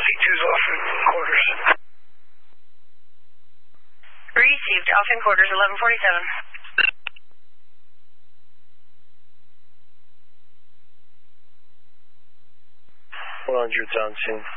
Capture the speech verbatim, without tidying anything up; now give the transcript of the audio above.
C two's off in quarters. Received. Off in quarters, eleven forty-seven. one hundred's on scene.